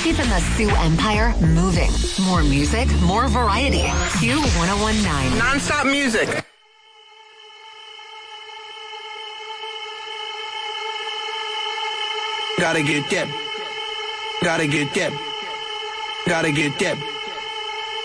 Keeping the Sioux Empire moving. More music, more variety. Q1019. Non-stop music. Gotta get that. Gotta get that. Gotta get that.